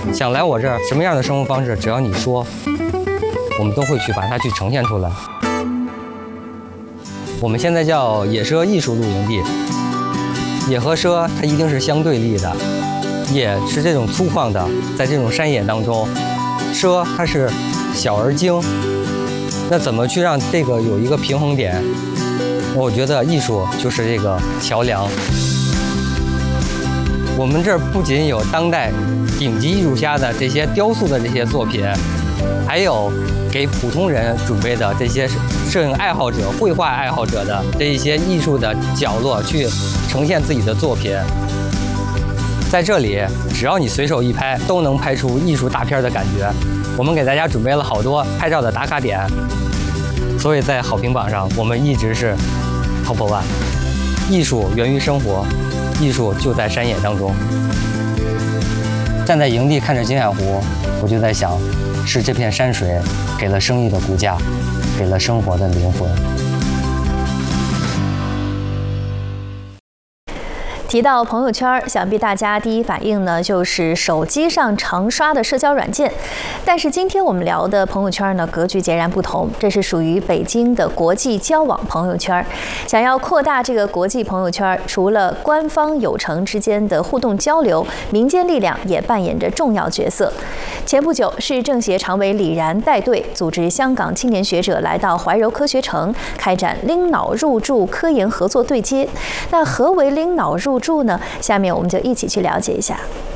想来我这儿什么样的生活方式，只要你说，我们都会去把它去呈现出来。我们现在叫野奢艺术露营地，野和奢它一定是相对立的，野是这种粗犷的，在这种山野当中，奢它是小而精。那怎么去让这个有一个平衡点？我觉得艺术就是这个桥梁。我们这儿不仅有当代顶级艺术家的这些雕塑的这些作品，还有给普通人准备的这些摄影爱好者、绘画爱好者的这一些艺术的角落，去呈现自己的作品。在这里，只要你随手一拍，都能拍出艺术大片的感觉。我们给大家准备了好多拍照的打卡点，所以在好评榜上，我们一直是 Top 1。艺术源于生活，艺术就在山野当中。站在营地看着金海湖，我就在想，是这片山水给了生意的骨架，给了生活的灵魂。 提到朋友圈，想必大家第一反应呢就是手机上常刷的社交软件。但是今天我们聊的朋友圈呢，格局截然不同，这是属于北京的国际交往朋友圈。想要扩大这个国际朋友圈，除了官方有城之间的互动交流，民间力量也扮演着重要角色。前不久，市政协常委李然带队组织香港青年学者来到怀柔科学城，开展拎脑入住科研合作对接。那何为拎脑入住呢？下面我们就一起去了解一下。